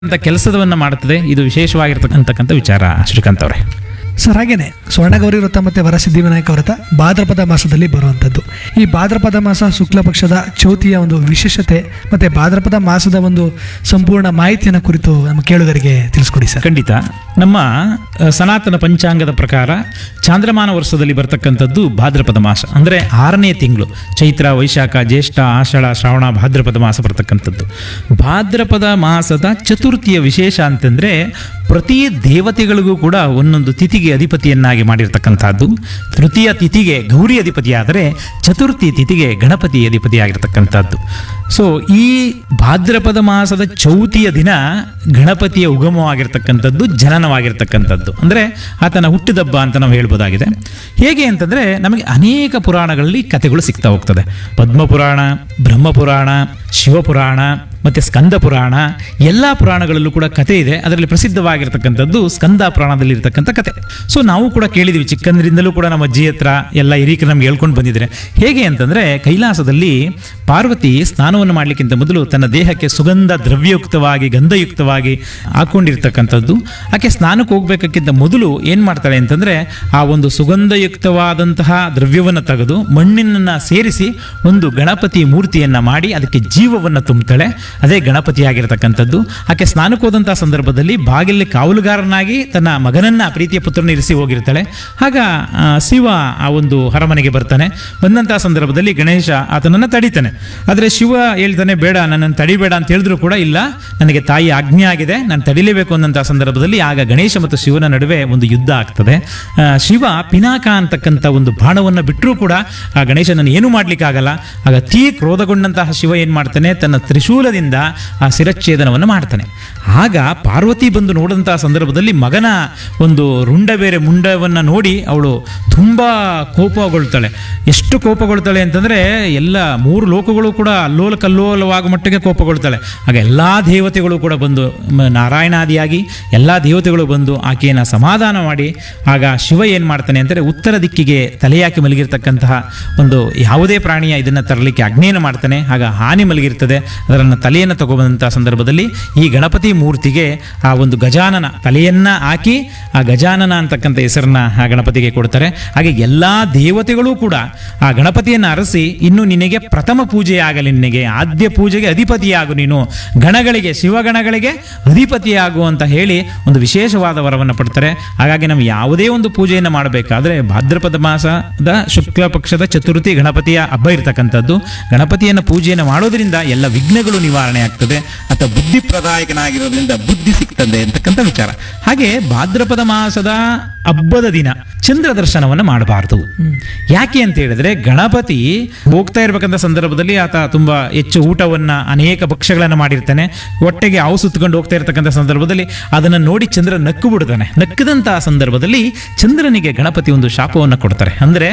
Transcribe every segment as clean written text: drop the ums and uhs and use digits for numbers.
ಅಂತ ಕೆಲಸವನ್ನ ಮಾಡುತ್ತದೆ. ಇದು ವಿಶೇಷವಾಗಿರ್ತಕ್ಕಂಥ ವಿಚಾರ ಶ್ರೀಕಾಂತ್ ಅವರೇ. ಸರ್ ಹಾಗೇನೆ ಸ್ವರ್ಣಗೌರಿ ವ್ರತ ಮತ್ತು ವರಸಿದ್ಧಿ ವಿನಾಯಕ ವ್ರತ ಭಾದ್ರಪದ ಮಾಸದಲ್ಲಿ ಬರುವಂಥದ್ದು. ಈ ಭಾದ್ರಪದ ಮಾಸ ಶುಕ್ಲ ಪಕ್ಷದ ಚೌತಿಯ ಒಂದು ವಿಶೇಷತೆ ಮತ್ತು ಭಾದ್ರಪದ ಮಾಸದ ಒಂದು ಸಂಪೂರ್ಣ ಮಾಹಿತಿಯನ್ನು ಕುರಿತು ನಮ್ಮ ಕೇಳುಗರಿಗೆ ತಿಳಿಸ್ಕೊಡಿ ಸರ್. ಖಂಡಿತ. ನಮ್ಮ ಸನಾತನ ಪಂಚಾಂಗದ ಪ್ರಕಾರ ಚಾಂದ್ರಮಾನ ವರ್ಷದಲ್ಲಿ ಬರ್ತಕ್ಕಂಥದ್ದು ಭಾದ್ರಪದ ಮಾಸ, ಅಂದರೆ 6ನೇ ತಿಂಗಳು. ಚೈತ್ರ, ವೈಶಾಖ, ಜ್ಯೇಷ್ಠ, ಆಷಾಢ, ಶ್ರಾವಣ, ಭಾದ್ರಪದ ಮಾಸ ಬರ್ತಕ್ಕಂಥದ್ದು. ಭಾದ್ರಪದ ಮಾಸದ ಚತುರ್ಥಿಯ ವಿಶೇಷ ಅಂತಂದರೆ ಪ್ರತಿ ದೇವತೆಗಳಿಗೂ ಕೂಡ ಒಂದೊಂದು ತಿಥಿಗೆ ಅಧಿಪತಿಯನ್ನಾಗಿ ಮಾಡಿರ್ತಕ್ಕಂಥದ್ದು. ತೃತೀಯ ತಿಥಿಗೆ ಗೌರಿ ಅಧಿಪತಿಯಾದರೆ ಚತುರ್ಥಿ ತಿಥಿಗೆ ಗಣಪತಿ ಅಧಿಪತಿಯಾಗಿರ್ತಕ್ಕಂಥದ್ದು. ಸೊ ಈ ಭಾದ್ರಪದ ಮಾಸದ ಚೌತಿಯ ದಿನ ಗಣಪತಿಯ ಉಗಮವಾಗಿರ್ತಕ್ಕಂಥದ್ದು, ಜನನವಾಗಿರ್ತಕ್ಕಂಥದ್ದು, ಅಂದರೆ ಆತನ ಹುಟ್ಟಿದಬ್ಬ ಅಂತ ನಾವು ಹೇಳ್ಬೋದಾಗಿದೆ. ಹೇಗೆ ಅಂತಂದರೆ ನಮಗೆ ಅನೇಕ ಪುರಾಣಗಳಲ್ಲಿ ಕಥೆಗಳು ಸಿಗ್ತಾ ಹೋಗ್ತದೆ. ಪದ್ಮಪುರಾಣ, ಬ್ರಹ್ಮಪುರಾಣ, ಶಿವಪುರಾಣ ಮತ್ತು ಸ್ಕಂದ ಪುರಾಣ, ಎಲ್ಲ ಪುರಾಣಗಳಲ್ಲೂ ಕೂಡ ಕಥೆ ಇದೆ. ಅದರಲ್ಲಿ ಪ್ರಸಿದ್ಧವಾಗಿರ್ತಕ್ಕಂಥದ್ದು ಸ್ಕಂದ ಪುರಾಣದಲ್ಲಿ ಇರತಕ್ಕಂಥ ಕಥೆ. ಸೊ ನಾವು ಕೂಡ ಕೇಳಿದ್ವಿ, ಚಿಕ್ಕಂದ್ರಿಂದಲೂ ಕೂಡ ನಮ್ಮ ಅಜ್ಜಿ ಹತ್ರ ಎಲ್ಲ ಹಿರೀಕರು ನಮ್ಗೆ ಹೇಳ್ಕೊಂಡು ಬಂದಿದ್ದಾರೆ. ಹೇಗೆ ಅಂತಂದರೆ ಕೈಲಾಸದಲ್ಲಿ ಪಾರ್ವತಿ ಸ್ನಾನವನ್ನು ಮಾಡಲಿಕ್ಕಿಂತ ಮೊದಲು ತನ್ನ ದೇಹಕ್ಕೆ ಸುಗಂಧ ದ್ರವ್ಯಯುಕ್ತವಾಗಿ, ಗಂಧಯುಕ್ತವಾಗಿ ಹಾಕೊಂಡಿರ್ತಕ್ಕಂಥದ್ದು. ಆಕೆ ಸ್ನಾನಕ್ಕೆ ಹೋಗ್ಬೇಕಕ್ಕಿಂತ ಮೊದಲು ಏನು ಮಾಡ್ತಾಳೆ ಅಂತಂದರೆ ಆ ಒಂದು ಸುಗಂಧಯುಕ್ತವಾದಂತಹ ದ್ರವ್ಯವನ್ನು ತೆಗೆದು ಮಣ್ಣಿನನ್ನು ಸೇರಿಸಿ ಒಂದು ಗಣಪತಿ ಮೂರ್ತಿಯನ್ನು ಮಾಡಿ ಅದಕ್ಕೆ ಜೀವವನ್ನು ತುಂಬುತ್ತಾಳೆ. ಅದೇ ಗಣಪತಿಯಾಗಿರ್ತಕ್ಕಂಥದ್ದು. ಆಕೆ ಸ್ನಾನಕ್ಕೆ ಹೋದಂತಹ ಸಂದರ್ಭದಲ್ಲಿ ಬಾಗಿಲಲ್ಲಿ ಕಾವಲುಗಾರನಾಗಿ ತನ್ನ ಮಗನನ್ನ, ಪ್ರೀತಿಯ ಪುತ್ರನ ಇರಿಸಿ ಹೋಗಿರ್ತಾಳೆ. ಆಗ ಶಿವ ಆ ಒಂದು ಅರಮನೆಗೆ ಬರ್ತಾನೆ. ಬಂದಂತಹ ಸಂದರ್ಭದಲ್ಲಿ ಗಣೇಶ ಆತನನ್ನು ತಡಿತಾನೆ. ಆದರೆ ಶಿವ ಹೇಳ್ತಾನೆ, ಬೇಡ, ನನ್ನನ್ನು ತಡಿಬೇಡ ಅಂತ ಹೇಳಿದ್ರು ಕೂಡ, ಇಲ್ಲ, ನನಗೆ ತಾಯಿ ಆಜ್ಞೆ ಆಗಿದೆ, ನಾನು ತಡಿಲೇಬೇಕು ಅನ್ನಂತಹ ಸಂದರ್ಭದಲ್ಲಿ ಆಗ ಗಣೇಶ ಮತ್ತು ಶಿವನ ನಡುವೆ ಒಂದು ಯುದ್ಧ ಆಗ್ತದೆ. ಶಿವ ಪಿನಾಕ ಅಂತಕ್ಕಂಥ ಒಂದು ಬಾಣವನ್ನು ಬಿಟ್ಟರೂ ಕೂಡ ಆ ಗಣೇಶನನ್ನು ಏನು ಮಾಡ್ಲಿಕ್ಕಾಗಲ್ಲ. ಆಗ ಅತೀ ಕ್ರೋಧಗೊಂಡಂತಹ ಶಿವ ಏನು ಮಾಡ್ತಾನೆ, ತನ್ನ ತ್ರಿಶೂಲದಿಂದ ಆ ಶಿರಚ್ಛೇದನವನ್ನು ಮಾಡ್ತಾನೆ. ಆಗ ಪಾರ್ವತಿ ಬಂದು ನೋಡಿದಂತಹ ಸಂದರ್ಭದಲ್ಲಿ ಮಗನ ಒಂದು ರುಂಡ ಬೇರೆ ಮುಂಡವನ್ನು ನೋಡಿ ಅವಳು ತುಂಬ ಕೋಪಗೊಳ್ತಾಳೆ. ಎಷ್ಟು ಕೋಪಗೊಳ್ತಾಳೆ ಅಂತಂದರೆ ಎಲ್ಲ 3 ಲೋಕಗಳು ಕೂಡ ಅಲ್ಲೋಲ ಕಲ್ಲೋಲವಾಗುವ ಮಟ್ಟಿಗೆ ಕೋಪಗೊಳ್ತಾಳೆ. ಆಗ ಎಲ್ಲ ದೇವತೆಗಳು ಕೂಡ ಬಂದು, ನಾರಾಯಣಾದಿಯಾಗಿ ಎಲ್ಲ ದೇವತೆಗಳು ಬಂದು ಆಕೆಯನ್ನು ಸಮಾಧಾನ ಮಾಡಿ, ಆಗ ಶಿವ ಏನು ಮಾಡ್ತಾನೆ ಅಂದರೆ ಉತ್ತರ ದಿಕ್ಕಿಗೆ ತಲೆಯಾಕಿ ಮಲಗಿರ್ತಕ್ಕಂತಹ ಒಂದು ಯಾವುದೇ ಪ್ರಾಣಿಯ ಇದನ್ನು ತರಲಿಕ್ಕೆ ಆಜ್ಞೆಯನ್ನು ಮಾಡ್ತಾನೆ. ಆಗ ಹಾನಿ ಮಲಗಿರ್ತದೆ, ಅದನ್ನು ತಲೆಯನ್ನು ತಗೊಬಂದಂಥ ಸಂದರ್ಭದಲ್ಲಿ ಈ ಗಣಪತಿ ಮೂರ್ತಿಗೆ ಆ ಒಂದು ಗಜಾನನ ತಲೆಯನ್ನು ಹಾಕಿ ಆ ಗಜಾನನ ಅಂತಕ್ಕಂಥ ಹೆಸರನ್ನ ಆ ಗಣಪತಿಗೆ ಕೊಡ್ತಾರೆ. ಹಾಗೆ ಎಲ್ಲ ದೇವತೆಗಳು ಕೂಡ ಆ ಗಣಪತಿಯನ್ನು ಅರಸಿ, ಇನ್ನು ನಿನಗೆ ಪ್ರಥಮ ಪೂಜೆಯಾಗಲಿ, ನಿನಗೆ ಆದ್ಯ ಪೂಜೆಗೆ ಅಧಿಪತಿಯಾಗು, ನೀನು ಗಣಗಳಿಗೆ, ಶಿವಗಣಗಳಿಗೆ ಅಧಿಪತಿಯಾಗು ಅಂತ ಹೇಳಿ ಒಂದು ವಿಶೇಷವಾದ ವರವನ್ನು ಪಡ್ತಾರೆ. ಹಾಗಾಗಿ ನಾವು ಯಾವುದೇ ಒಂದು ಪೂಜೆಯನ್ನು ಮಾಡಬೇಕಾದ್ರೆ ಭಾದ್ರಪದ ಮಾಸದ ಶುಕ್ಲ ಪಕ್ಷದ ಚತುರ್ಥಿ ಗಣಪತಿಯ ಹಬ್ಬ ಇರತಕ್ಕಂಥದ್ದು. ಗಣಪತಿಯನ್ನು ಪೂಜೆಯನ್ನು ಮಾಡೋದ್ರಿಂದ ಎಲ್ಲ ವಿಘ್ನಗಳು ನಿವಾರಣೆ ಆಗ್ತದೆ, ಅಥವಾ ಬುದ್ಧಿಪ್ರದಾಯಕನಾಗಿರೋದ್ರಿಂದ ಬುದ್ಧಿ ಸಿಗ್ತದೆ ಅಂತಕ್ಕಂಥ ವಿಚಾರ. ಹಾಗೆ ಭಾದ್ರಪದ ಮಾಸದ ಹಬ್ಬದ ದಿನ ಚಂದ್ರ ದರ್ಶನವನ್ನು ಮಾಡಬಾರದು. ಯಾಕೆ ಅಂತ ಹೇಳಿದ್ರೆ, ಗಣಪತಿ ಹೋಗ್ತಾ ಇರಬೇಕಂತ ಸಂದರ್ಭದಲ್ಲಿ ಆತ ತುಂಬಾ ಹೆಚ್ಚು ಊಟವನ್ನ, ಅನೇಕ ಭಕ್ಷ್ಯಗಳನ್ನು ಮಾಡಿರ್ತಾನೆ. ಹೊಟ್ಟೆಗೆ ಹಾವು ಸುತ್ತಕೊಂಡು ಹೋಗ್ತಾ ಇರತಕ್ಕಂಥ ಸಂದರ್ಭದಲ್ಲಿ ಅದನ್ನು ನೋಡಿ ಚಂದ್ರ ನಕ್ಕು ಬಿಡ್ತಾನೆ. ನಕ್ಕದಂತಹ ಸಂದರ್ಭದಲ್ಲಿ ಚಂದ್ರನಿಗೆ ಗಣಪತಿ ಒಂದು ಶಾಪವನ್ನು ಕೊಡ್ತಾರೆ. ಅಂದ್ರೆ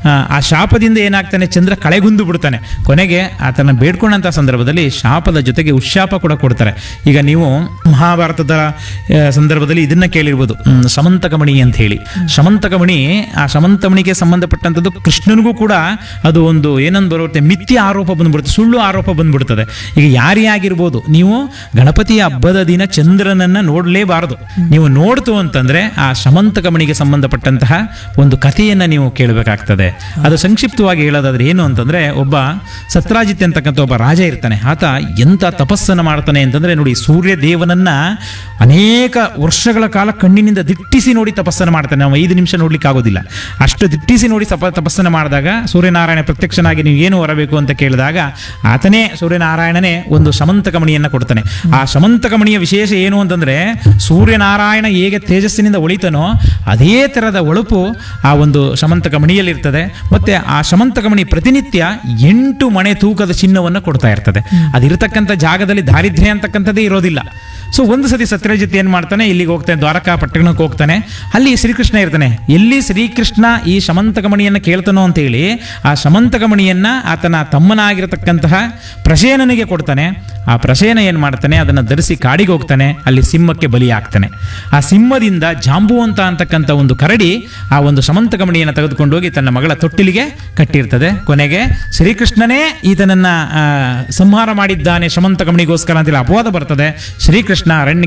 ಆ ಶಾಪದಿಂದ ಏನಾಗ್ತಾನೆ, ಚಂದ್ರ ಕಳೆಗುಂದು ಬಿಡ್ತಾನೆ. ಕೊನೆಗೆ ಆತನ ಬೇಡ್ಕೊಂಡಂತಹ ಸಂದರ್ಭದಲ್ಲಿ ಶಾಪದ ಜೊತೆಗೆ ಉಶಾಪ ಕೂಡ ಕೊಡ್ತಾರೆ. ಈಗ ನೀವು ಮಹಾಭಾರತದ ಸಂದರ್ಭದಲ್ಲಿ ಇದನ್ನ ಕೇಳಿರ್ಬೋದು, ಸಮಂತಕಮಣಿ ಅಂತ ಹೇಳಿ. ಸಮಂತಕಮಣಿ, ಆ ಸಮಂತಮಣಿಗೆ ಸಂಬಂಧಪಟ್ಟಂಥದ್ದು ಕೃಷ್ಣನಿಗೂ ಕೂಡ ಅದು ಒಂದು ಏನಂದು ಬರುತ್ತೆ, ಮಿಥ್ಯ ಆರೋಪ ಬಂದ್ಬಿಡುತ್ತೆ, ಸುಳ್ಳು ಆರೋಪ ಬಂದ್ಬಿಡ್ತದೆ. ಈಗ ಯಾರೇ ಆಗಿರ್ಬೋದು, ನೀವು ಗಣಪತಿಯ ಹಬ್ಬದ ದಿನ ಚಂದ್ರನನ್ನ ನೋಡಲೇಬಾರದು. ನೀವು ನೋಡ್ತು ಅಂತಂದ್ರೆ ಆ ಸಮಂತಕಮಣಿಗೆ ಸಂಬಂಧಪಟ್ಟಂತಹ ಒಂದು ಕಥೆಯನ್ನ ನೀವು ಕೇಳಬೇಕಾಗ್ತದೆ. ಅದು ಸಂಕ್ಷಿಪ್ತವಾಗಿ ಹೇಳೋದಾದ್ರೆ ಏನು ಅಂತಂದ್ರೆ, ಒಬ್ಬ ಸತ್ರಾಜಿತ್ ಅಂತಕ್ಕಂಥ ಒಬ್ಬ ರಾಜ ಇರ್ತಾನೆ. ಆತ ಎಂತ ತಪಸ್ಸನ್ನು ಮಾಡ್ತಾನೆ ಅಂತಂದ್ರೆ, ನೋಡಿ, ಸೂರ್ಯ ದೇವನನ್ನ ಅನೇಕ ವರ್ಷಗಳ ಕಾಲ ಕಣ್ಣಿನಿಂದ ದಿಟ್ಟಿಸಿ ನೋಡಿ ತಪಸ್ಸನ್ನು ಮಾಡ್ತಾನೆ. ನಾವು 5 ನಿಮಿಷ ನೋಡ್ಲಿಕ್ಕೆ ಆಗೋದಿಲ್ಲ, ಅಷ್ಟು ದಿಟ್ಟಿಸಿ ನೋಡಿ ತಪಸ್ಸನ್ನು ಮಾಡಿದಾಗ ಸೂರ್ಯನಾರಾಯಣ ಪ್ರತ್ಯಕ್ಷನಾಗಿ ನೀವು ಏನು ಹೊರಬೇಕು ಅಂತ ಕೇಳಿದಾಗ ಆತನೇ, ಸೂರ್ಯನಾರಾಯಣನೇ ಒಂದು ಸಮಂತಕಮಣಿಯನ್ನು ಕೊಡ್ತಾನೆ. ಆ ಸಮಂತಕಮಣಿಯ ವಿಶೇಷ ಏನು ಅಂತಂದ್ರೆ, ಸೂರ್ಯನಾರಾಯಣ ಹೇಗೆ ತೇಜಸ್ಸಿನಿಂದ ಒಳಿತಾನೋ ಅದೇ ತರದ ಹೊಳಪು ಆ ಒಂದು ಸಮಂತಕಮಣಿಯಲ್ಲಿ ಇರ್ತದೆ. ಮತ್ತೆ ಆ ಸಮಂತಕಮಣಿ ಪ್ರತಿನಿತ್ಯ 8 ಮಣೆ ತೂಕದ ಚಿನ್ನವನ್ನು ಕೊಡ್ತಾ ಇರ್ತದೆ. ಅದಿರತಕ್ಕಂಥ ಜಾಗದಲ್ಲಿ ದಾರಿದ್ರ್ಯ ಅಂತಕ್ಕಂಥದ್ದೇ ಇರೋದಿಲ್ಲ. ಸೊ ಒಂದು ಸತಿ ಸತ್ಯಜಿತ್ ಏನ್ ಮಾಡ್ತಾನೆ, ಇಲ್ಲಿಗೆ ಹೋಗ್ತಾನೆ, ದ್ವಾರಕಾ ಪಟ್ಟಣಕ್ಕೆ ಹೋಗ್ತಾನೆ. ಅಲ್ಲಿ ಶ್ರೀಕೃಷ್ಣ ಇರ್ತಾನೆ. ಎಲ್ಲಿ ಶ್ರೀಕೃಷ್ಣ ಈ ಸಮಂತಕಮಣಿಯನ್ನು ಕೇಳ್ತಾನೋ ಅಂತ ಹೇಳಿ ಆ ಸಮಂತಕಮಣಿಯನ್ನ ಆತನ ತಮ್ಮನಾಗಿರತಕ್ಕಂತಹ ಪ್ರಸೇನನಿಗೆ ಕೊಡ್ತಾನೆ. ಆ ಪ್ರಸೇನ ಏನ್ ಮಾಡ್ತಾನೆ, ಅದನ್ನು ಧರಿಸಿ ಕಾಡಿಗೆ ಹೋಗ್ತಾನೆ. ಅಲ್ಲಿ ಸಿಂಹಕ್ಕೆ ಬಲಿ ಆಗ್ತಾನೆ. ಆ ಸಿಂಹದಿಂದ ಜಾಂಬುವಂತ ಅಂತಕ್ಕಂಥ ಒಂದು ಕರಡಿ ಆ ಒಂದು ಸಮಂತಕಮಣಿಯನ್ನು ತೆಗೆದುಕೊಂಡು ಹೋಗಿ ತನ್ನ ಮಗಳ ತೊಟ್ಟಿಲಿಗೆ ಕಟ್ಟಿರ್ತದೆ. ಕೊನೆಗೆ ಶ್ರೀಕೃಷ್ಣನೇ ಈತನನ್ನ ಸಂಹಾರ ಮಾಡಿದ್ದಾನೆ ಸಮಂತಕಮಣಿಗೋಸ್ಕರ ಅಂತೇಳಿ ಅಪವಾದ ಬರ್ತದೆ. ಶ್ರೀಕೃಷ್ಣ ಶ್ರೀಕೃಷ್ಣ ಅರಣ್ಯ